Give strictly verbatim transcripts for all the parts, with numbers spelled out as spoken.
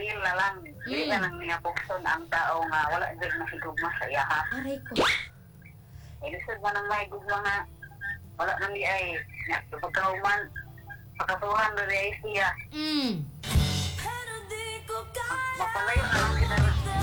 ideal na lang. Hindi Mm. na lang niya bukson ang tao nga wala din mahigugma sa iya ha. Aray ko. Eh, lisod man ang mahigugma nga wala nang di ay nga pagkauman pagkatuhan na di ay siya. Mm. Mapalayo na lang kita.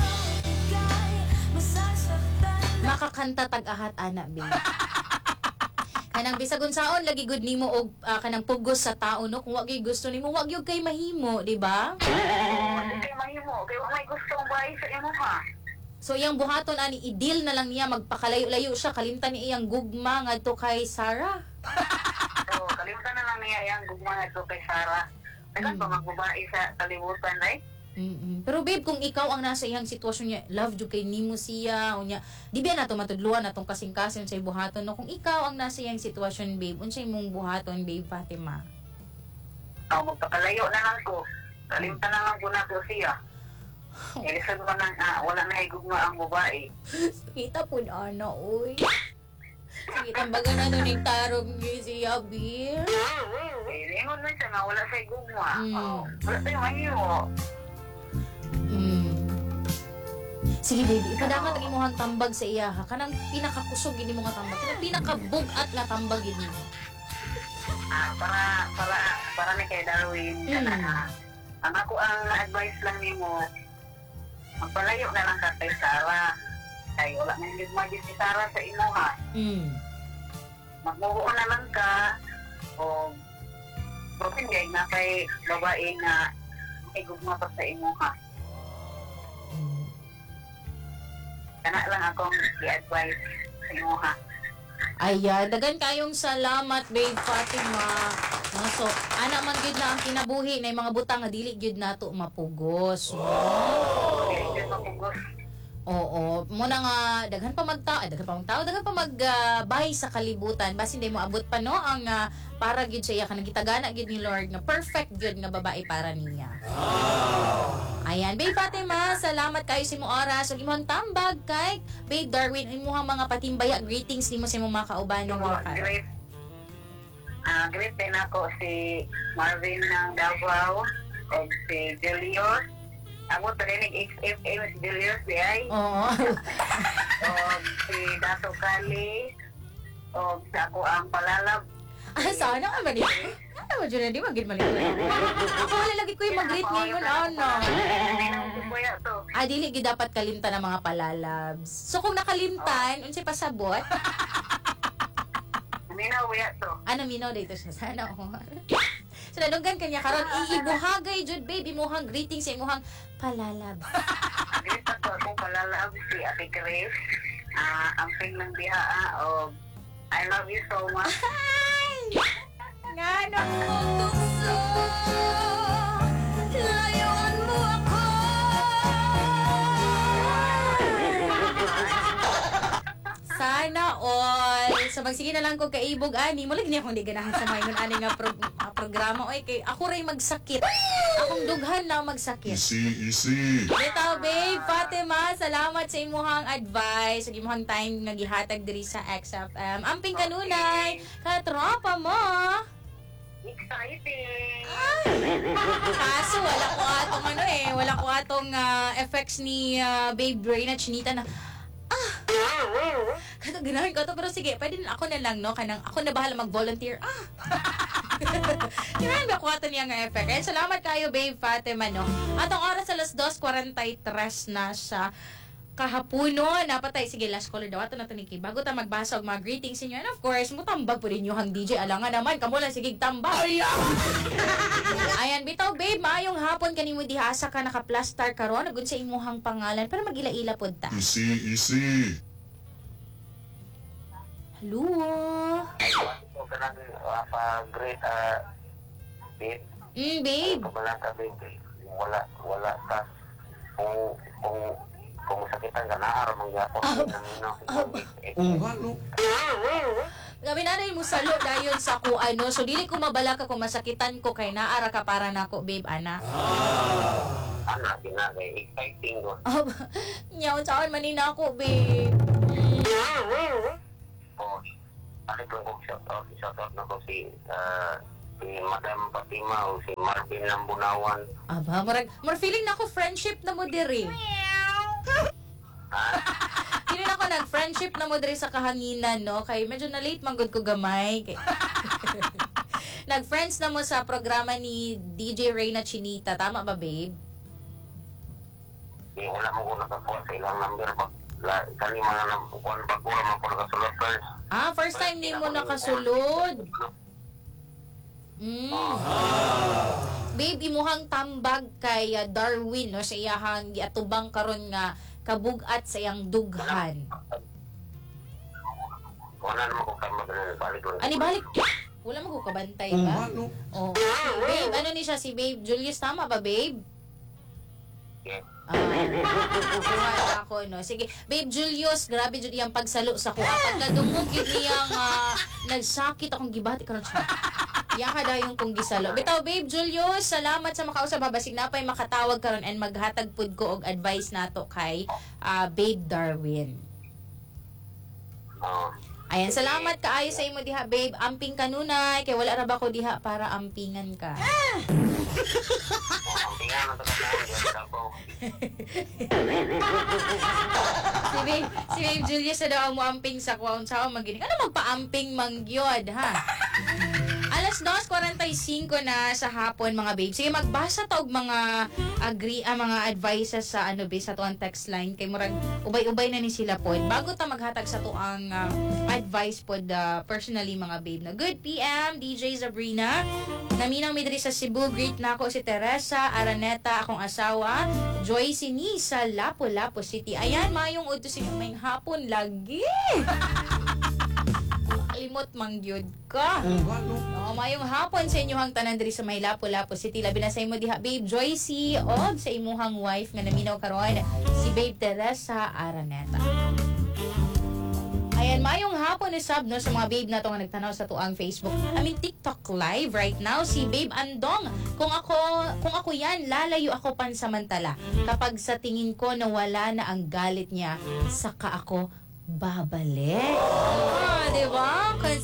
Makakanta tag-ahat ana babe. Kanang bisag unsaon lagi good nimo og ah, kanang pugos sa tao no kung wa gyud gusto nimo wa gyud kay mahimo, di ba? Hindi kayo mahimo. Kaya may gusto ang bahay sa imo ha. So iyang buhaton ani i-deal na lang niya magpakalayo-layo siya kalimtan ni iyang gugma ngadto kay Sarah. So, kalimutan na lang niya yung gugma nga ito kay Sarah. Dagan pa magbabae sa kalibutan, right? Mm-mm. Pero babe, kung ikaw ang nasa iyang sitwasyon niya, love jud kay nimo siya, unya, di ba na to matudluan natong kasing-kasing sa buhaton no kung ikaw ang nasa iyang sitwasyon, babe, unsay imong buhaton, babe Fatima? O, magpakalayo na lang ko. Kalimutan na lang ko na ko siya. Eh, lisod man lang, ah, wala na igugma ang babae. Kita po na ana, oy. Sige, tambagan na nun yung tarong niya siya, babe. Eh, ingon man siya nga, wala sa igugma. Mm. Oh, wala tayo mahimo. Mm. Sige baby, ipadama lagi mo ang tambag sa iya ha. Kanang pinakakusog gini mo nga tambag. Kanang pinakabugat na tambag gini mo. Ah, para, para, para ni kay Darwin. Mm. Kana, ah, ang ako ang advice lang nimo, magpalayo na lang ka kay Sarah. Ay, wala nang igugma din si Sarah sa imo ha. Mm. Magmuo na lang ka o bakit gay na kay babae na igugma pa sa imo ha. Kana lang akong i-advise sa imo ha. Ayan, dagan kayong salamat, babe Fatima. Nga, so, ana man gyud na ang kinabuhi na yung mga butang nga dili gyud nato mapugos. Dili din mapugos. Oo, muna nga daghan pa magtao, ay, daghan pa magtao, daghan pa magbahay sa kalibutan basin di mo abot pa no ang ah, para gyud sa iya kanang gitagana gyud ni Lord nga perfect gyud nga babae para niya. Ayan, babe Fatima, salamat kayo sa imong oras ug imong tambag kay babe Darwin imong mga patimbaya greetings nimo sa imong mga kauban Yung ng mga great ah great din ako si Marvin ng Davao o si Julius. Amo tarinig X F M si Julius di ay. Oo. O si Dato Kali o sa ako ang palalab. Ah, sana ka man di. Ano mo dyan, di magin man ako wala lagi ko yung mag-greet ngayon, ano. Hindi na ko kuya to. Ah, dili gid dapat kalimtan ng mga palalabs. So kung nakalimtan, unsay pasabot? Hindi na kuya to. Ano minaw dito siya sana oh. So nadunggan kanya karon iibuhagay jud baby imuhang greeting sa imuhang palalabs. Agree ako akong palalab si Ate Grace. Ah, ang ping ng diha ah, o I love you so much. Ay! Nga nang puso layuan mo ako. Sana all. So magsige na lang ko kaibog ani. Mo lagi niya akong di ganahan sa mayon ani nga pro- ah, programa oy kay ako ray magsakit. Akong dughan na magsakit. Easy, easy. Bitaw babe, Fatima, salamat sa imuhang advice, sa imuhang time nga gihatag diri sa X F M. Amping kanunay, katropa mo. Exciting! Kaso wala ko atong ano eh, wala ko atong ah, effects ni ah, Babe Ray na chinita na ah. Kato ganahin ko to pero sige, pwede na ako na lang no, kanang ako na bahala mag-volunteer. Ah. Kailangan ba ko ato niya nga effect. Eh, salamat kayo, Babe Fatima, no? Atong oras alas dos forty-three na sa kahapuno. Napatay. Sige, last caller daw. Ato na to, Nikki. Bago ta magbasa og mga greetings inyo. And of course, mutambag po rin yung hang D J. Alangan naman, kamo lang sige tambag. Ayan, bitaw, babe. Maayong hapon kanimo diha sa ka naka-plastar karon. Agun sa imuhang pangalan para magila-ila pod ta. Easy, easy. Hello? Ito ka nang pa-great babe. Mm, babe. Kabala ka babe. Wala, wala ka. Kung, kung, kung sakitan ka na, aramang yapon. Gabi na rin mo salo dayon sa ko ano. So, dili ko mabala ka kung masakitan ko kay naara ka para nako, babe, ana. Ana, pinagay. Exciting ko. Oh, nyaw, saan manina ako, babe? Oh, ano ko kung shout out, shout out na ko si, ah, si Madam Fatima o si Marvin ng Bunawan. Aba, marag, mar feeling na ako friendship na mo diri. Feeling ako nag-friendship na mo diri sa kahanginan, no? Kay medyo na late manggod ko gamay. Kay... Nag-friends na mo sa programa ni D J Reyna Chinita. Tama ba, babe? Di wala mo ko nakakuha sa ilang number. La, kani mga nabukuan bagura mo ko nakasulot first. Ah, first time ni mo nakasulod. Mm. Babe, imuhang tambag kay uh, Darwin, no? Sa iyahang giatubang karon nga kabugat sa iyang dughan. Wala naman ko kayo magaling balik ko. Ani balik? Wala mo ko kabantay ba? Oh. Babe, ano ni siya si Babe Julius, tama ba, babe? Yes. Ah, kuha ako, no? Sige, Babe Julius, grabe jud iyang pagsalo sa kuha. Pagkadungog yun niyang uh, nagsakit akong gibati karon siya. Iya ka dayon kong gisalo. Bitaw, Babe Julius, salamat sa makausap. Babasig na pa'y makatawag karon and maghatag pud ko og advice nato kay uh, Babe Darwin. Oo. Ayan, salamat kaayo sa imo diha, babe. Amping kanunay kay wala ra ba ko diha para ampingan ka. Ang tingnan ang tagapuan dyan ako. Si Babe, si Babe Julius na daw mo amping sa kwaon sa magining. Ano magpaamping mangyod, ha? Alas dos forty-five na sa hapon, mga babe. Sige, magbasa ta og mga agree ah, mga advices sa ano ba sa tuang text line kay murag ubay-ubay na ni sila pod. Bago ta maghatag sa tuang uh, advice pod uh, personally, mga babe. Na good P M D J Sabrina. Naminaw mi diri sa Cebu. Greet na ako si Teresa Araneta, akong asawa. Joyce ni sa Lapu-Lapu City. Ayan, mayong udto sa may hapon lagi. Limot mangyod ka. Oh, mayong hapon sa inyong tanan diri sa may Lapu-Lapu City. Labi na sa imo diha, babe Joyce, o sa imuhang wife nga naminaw karon, si Babe Teresa Araneta. Ayan, mayong hapon ni sub, no, sa mga babe na to nga nagtanaw sa tuang Facebook. I mean, TikTok live right now, si Babe Andong. Kung ako, kung ako yan, lalayo ako pansamantala. Kapag sa tingin ko na wala na ang galit niya, saka ako babalik. Ah, di ba? Kasi